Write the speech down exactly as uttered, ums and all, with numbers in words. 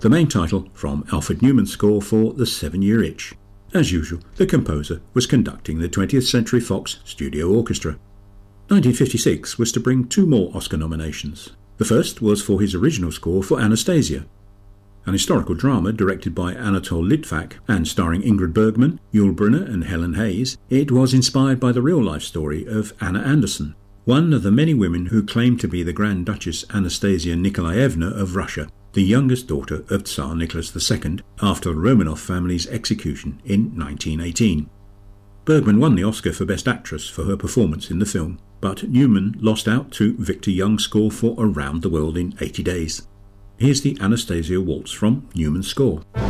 the main title from Alfred Newman's score for The Seven-Year Itch. As usual, the composer was conducting the twentieth Century Fox Studio Orchestra. nineteen fifty-six was to bring two more Oscar nominations. The first was for his original score for Anastasia, an historical drama directed by Anatole Litvak and starring Ingrid Bergman, Yul Brynner and Helen Hayes. It was inspired by the real-life story of Anna Anderson, one of the many women who claimed to be the Grand Duchess Anastasia Nikolaevna of Russia, the youngest daughter of Tsar Nicholas the Second after the Romanov family's execution in nineteen eighteen. Bergman won the Oscar for Best Actress for her performance in the film, but Newman lost out to Victor Young's score for Around the World in eighty days. Here's the Anastasia Waltz from Newman's score.